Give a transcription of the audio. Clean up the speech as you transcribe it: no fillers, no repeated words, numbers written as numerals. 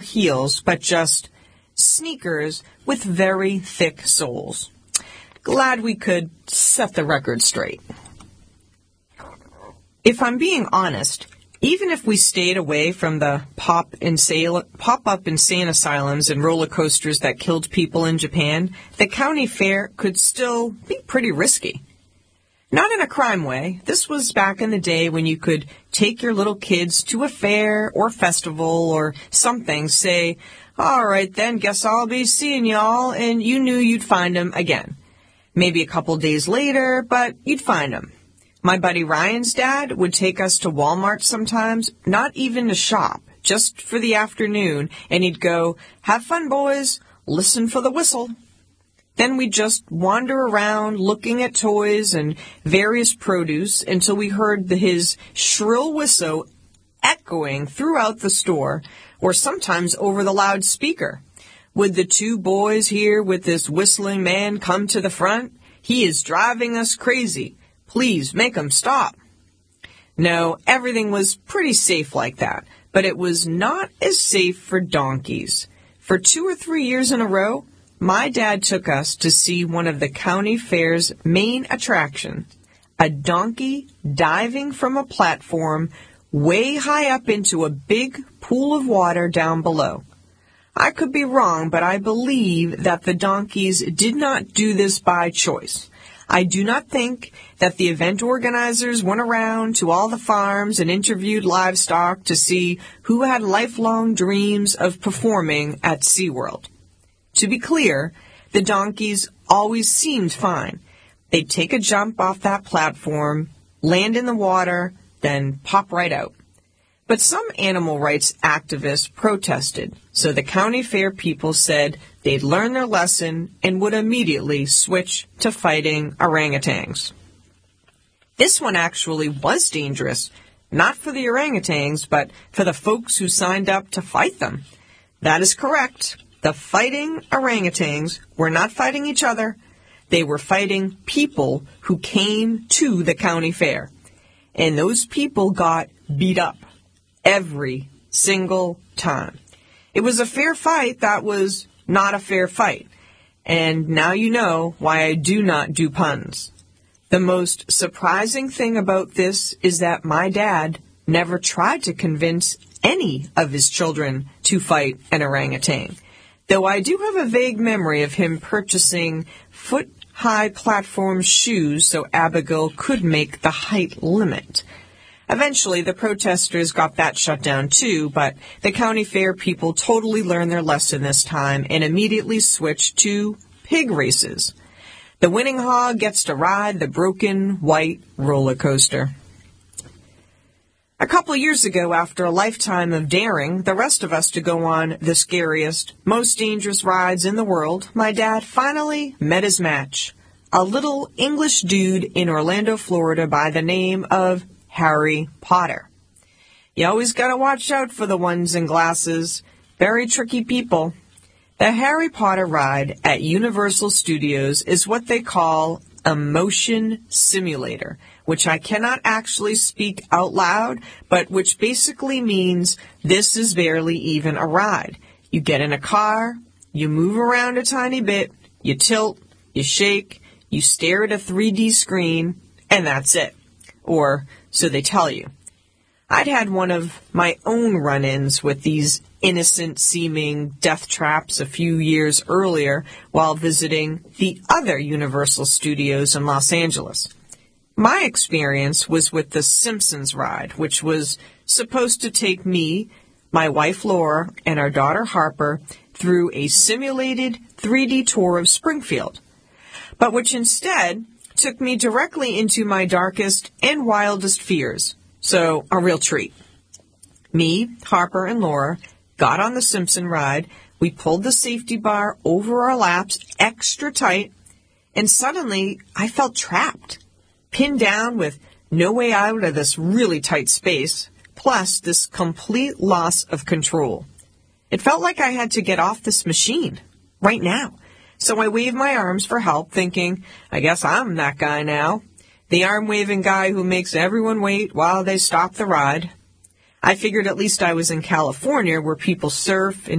heels, but just sneakers with very thick soles. Glad we could set the record straight. If I'm being honest, even if we stayed away from the pop-up insane asylums and roller coasters that killed people in Japan, the county fair could still be pretty risky. Not in a crime way. This was back in the day when you could take your little kids to a fair or festival or something, say, all right then, guess I'll be seeing y'all, and you knew you'd find them again. Maybe a couple days later, but you'd find them. My buddy Ryan's dad would take us to Walmart sometimes, not even to shop, just for the afternoon, and he'd go, have fun, boys, listen for the whistle. Then we'd just wander around looking at toys and various produce until we heard his shrill whistle echoing throughout the store, or sometimes over the loudspeaker. Would the two boys here with this whistling man come to the front? He is driving us crazy. Please make him stop. No, everything was pretty safe like that, but it was not as safe for donkeys. For 2 or 3 years in a row, my dad took us to see one of the county fair's main attractions, a donkey diving from a platform way high up into a big pool of water down below. I could be wrong, but I believe that the donkeys did not do this by choice. I do not think that the event organizers went around to all the farms and interviewed livestock to see who had lifelong dreams of performing at SeaWorld. To be clear, the donkeys always seemed fine. They'd take a jump off that platform, land in the water, then pop right out. But some animal rights activists protested, so the county fair people said they'd learn their lesson and would immediately switch to fighting orangutans. This one actually was dangerous, not for the orangutans, but for the folks who signed up to fight them. That is correct. The fighting orangutans were not fighting each other. They were fighting people who came to the county fair. And those people got beat up every single time. It was a fair fight that was not a fair fight. And now you know why I do not do puns. The most surprising thing about this is that my dad never tried to convince any of his children to fight an orangutan. Though I do have a vague memory of him purchasing foot-high platform shoes so Abigail could make the height limit. Eventually, the protesters got that shut down too, but the county fair people totally learned their lesson this time and immediately switched to pig races. The winning hog gets to ride the broken white roller coaster. A couple years ago, after a lifetime of daring the rest of us to go on the scariest, most dangerous rides in the world, my dad finally met his match, a little English dude in Orlando, Florida by the name of Harry Potter. You always gotta watch out for the ones in glasses. Very tricky people. The Harry Potter ride at Universal Studios is what they call a motion simulator, which I cannot actually speak out loud, but which basically means this is barely even a ride. You get in a car, you move around a tiny bit, you tilt, you shake, you stare at a 3D screen, and that's it. Or so they tell you. I'd had one of my own run-ins with these innocent-seeming death traps a few years earlier while visiting the other Universal Studios in Los Angeles. My experience was with the Simpsons ride, which was supposed to take me, my wife Laura, and our daughter Harper through a simulated 3D tour of Springfield, but which instead took me directly into my darkest and wildest fears. So, a real treat. Me, Harper, and Laura got on the Simpson ride. We pulled the safety bar over our laps extra tight, and suddenly I felt trapped, pinned down with no way out of this really tight space, plus this complete loss of control. It felt like I had to get off this machine right now. So I waved my arms for help, thinking, I guess I'm that guy now. The arm-waving guy who makes everyone wait while they stop the ride. I figured at least I was in California where people surf and